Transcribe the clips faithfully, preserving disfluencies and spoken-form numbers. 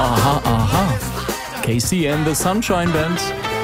Aha, aha. Casey and the Sunshine Band.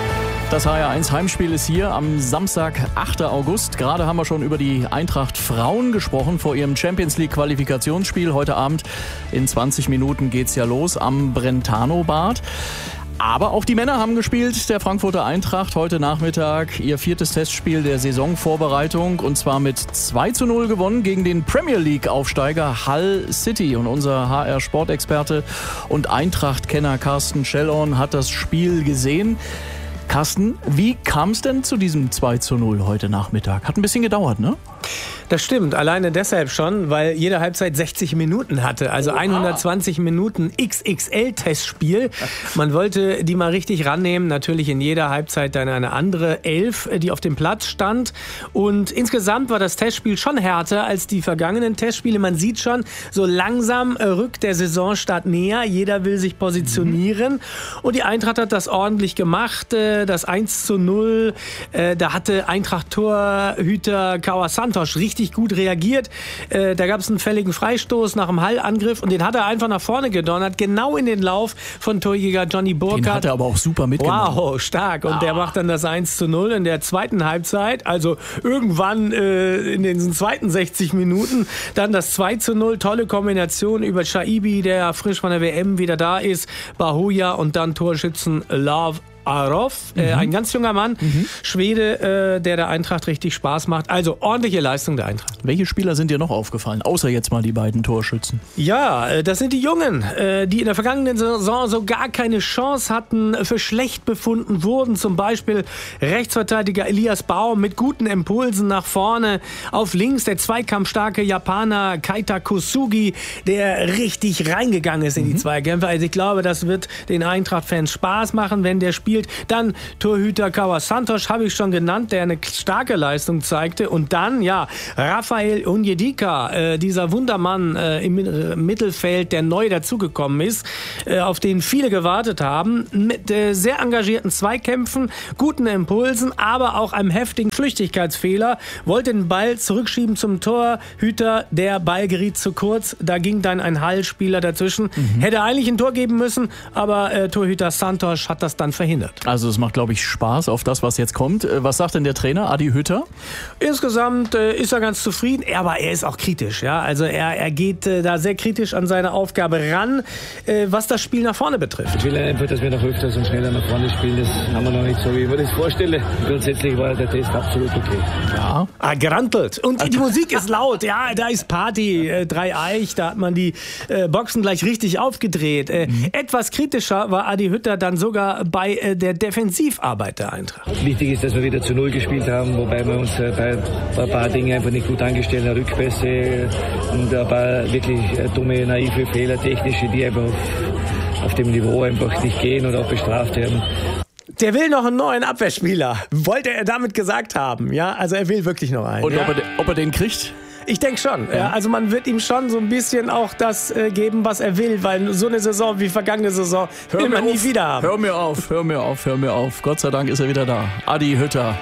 Das H R eins Heimspiel ist hier am Samstag, achten August. Gerade haben wir schon über die Eintracht Frauen gesprochen vor ihrem Champions League Qualifikationsspiel. Heute Abend in zwanzig Minuten geht's ja los am Brentano-Bad. Aber auch die Männer haben gespielt, der Frankfurter Eintracht. Heute Nachmittag ihr viertes Testspiel der Saisonvorbereitung und zwar mit zwei zu null gewonnen gegen den Premier League-Aufsteiger Hull City. Und unser H R-Sportexperte und Eintracht-Kenner Carsten Schellhorn hat das Spiel gesehen. Carsten, wie kam es denn zu diesem zwei zu null heute Nachmittag? Hat ein bisschen gedauert, ne? Das stimmt, alleine deshalb schon, weil jede Halbzeit sechzig Minuten hatte, also Oha. hundertzwanzig Minuten X X L-Testspiel. Man wollte die mal richtig rannehmen, natürlich in jeder Halbzeit dann eine andere Elf, die auf dem Platz stand. Und insgesamt war das Testspiel schon härter als die vergangenen Testspiele. Man sieht schon, so langsam rückt der Saisonstart näher, jeder will sich positionieren. Mhm. Und die Eintracht hat das ordentlich gemacht, das eins zu null, da hatte Eintracht-Torhüter Kawa Santos richtig gut reagiert. Äh, da gab es einen fälligen Freistoß nach dem Hall-Angriff und den hat er einfach nach vorne gedonnert, genau in den Lauf von Torjäger Johnny Burkhardt. Den hat er aber auch super mitgenommen. Wow, stark. Und ah. der macht dann das eins zu null in der zweiten Halbzeit. Also irgendwann äh, in den zweiten sechzig Minuten dann das zwei zu null. Tolle Kombination über Shaibi, der frisch von der W M wieder da ist, Bahoja und dann Torschützen Love Arov, äh, mhm. ein ganz junger Mann, mhm. Schwede, äh, der der Eintracht richtig Spaß macht. Also ordentliche Leistung der Eintracht. Welche Spieler sind dir noch aufgefallen, außer jetzt mal die beiden Torschützen? Ja, äh, das sind die Jungen, äh, die in der vergangenen Saison so gar keine Chance hatten, für schlecht befunden wurden. Zum Beispiel Rechtsverteidiger Elias Baum mit guten Impulsen nach vorne. Auf links der zweikampfstarke Japaner Keita Kosugi, der richtig reingegangen ist in mhm. die Zweikämpfe. Also ich glaube, das wird den Eintracht-Fans Spaß machen, wenn der spielt. Dann Torhüter Kawa Santos, habe ich schon genannt, der eine starke Leistung zeigte. Und dann, ja, Rafael Onyedika, äh, dieser Wundermann äh, im äh, Mittelfeld, der neu dazugekommen ist, äh, auf den viele gewartet haben, mit äh, sehr engagierten Zweikämpfen, guten Impulsen, aber auch einem heftigen Flüchtigkeitsfehler, wollte den Ball zurückschieben zum Torhüter, der Ball geriet zu kurz, da ging dann ein Hall-Spieler dazwischen, mhm. hätte eigentlich ein Tor geben müssen, aber äh, Torhüter Santos hat das dann verhindert. Also es macht, glaube ich, Spaß auf das, was jetzt kommt. Was sagt denn der Trainer, Adi Hütter? Insgesamt äh, ist er ganz zufrieden, aber er ist auch kritisch. Ja? Also er, er geht äh, da sehr kritisch an seine Aufgabe ran, äh, was das Spiel nach vorne betrifft. Ich will einfach, dass wir noch öfters und schneller nach vorne spielen. Das haben wir noch nicht so, wie ich mir das vorstelle. Grundsätzlich war der Test absolut okay. Ja, ah, gerantelt. Und die Musik ist laut. Ja, da ist Party. Äh, drei Eich, da hat man die äh, Boxen gleich richtig aufgedreht. Äh, mhm. Etwas kritischer war Adi Hütter dann sogar bei äh, der Defensivarbeit der Eintracht. Wichtig ist, dass wir wieder zu Null gespielt haben, wobei wir uns äh, bei, bei ein paar Dingen einfach nicht gut angestellt haben, Rückpässe und ein paar wirklich äh, dumme, naive Fehler, technische, die einfach auf, auf dem Niveau einfach nicht gehen oder auch bestraft werden. Der will noch einen neuen Abwehrspieler, wollte er damit gesagt haben. Ja, also er will wirklich noch einen. Und ja? ob, er, ob er den kriegt? Ich denke schon. Ja. Ja, also man wird ihm schon so ein bisschen auch das äh, geben, was er will, weil so eine Saison wie vergangene Saison hör will man nie wieder haben. Hör mir auf, hör mir auf, hör mir auf. Gott sei Dank ist er wieder da. Adi Hütter.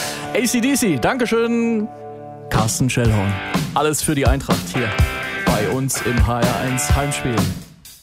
A C D C, Dankeschön. Carsten Schellhorn. Alles für die Eintracht hier bei uns im H R eins Heimspiel.